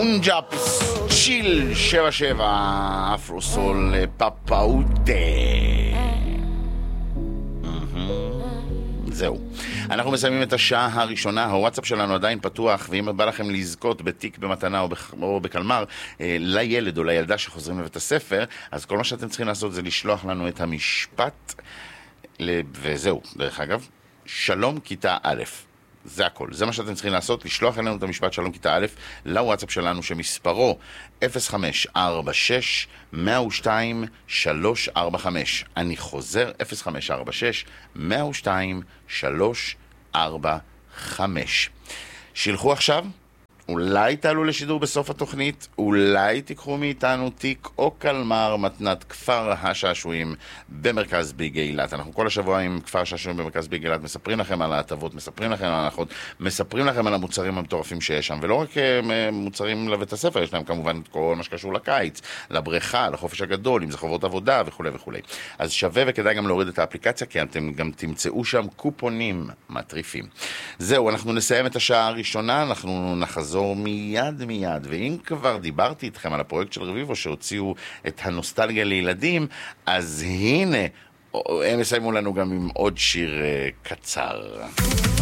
פונג'אפס צ'יל 77 אפרוסול פפאוטה. זהו, אנחנו מסיימים את השעה הראשונה. הוואטסאפ שלנו עדיין פתוח, ואם בא לכם לזכות בתיק במתנה או בקלמר לילד או לילדה שחוזרים לבית הספר, אז כל מה שאתם צריכים לעשות זה לשלוח לנו את המשפט וזהו, דרך אגב, שלום כיתה א'. זה הכל, זה מה שאתם צריכים לעשות, לשלוח אלינו את המשפט שלום כיתה א' לוואטסאפ שלנו שמספרו 0546-102-345. אני חוזר, 0546-102-345. שילחו עכשיו, אולי תעלו לשידור בסוף התוכנית, אולי תיקחו מאיתנו תיק או קלמר מתנת כפר השעשועים במרכז ביג אילת. אנחנו כל השבוע עם כפר השעשועים במרכז ביג אילת מספרים לכם על ההטבות, מספרים לכם על ההנחות, מספרים לכם על המוצרים המטורפים שיש שם, ולא רק מוצרים לבית הספר, יש להם כמובן כל מה שקשור לקיץ, לבריכה, לחופש הגדול, אם זה חובות עבודה וכו' וכו'. אז שווה וכדאי גם להוריד את האפליקציה, כי אתם גם תמצאו שם קופונים מטריפים. זהו, אנחנו נסיים את השעה הראשונה, אנחנו נחזור מיד, ואם כבר דיברתי איתכם על הפרויקט של רביבו שהוציאו את הנוסטלגיה לילדים, אז הנה, הם יסיימו לנו גם עם עוד שיר קצר.